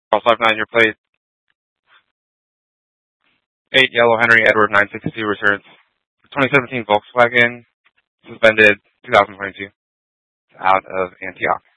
Cross 59, your plate. 8 Yellow Henry Edward 962 returns. 2017 Volkswagen, suspended 2022. Out of Antioch.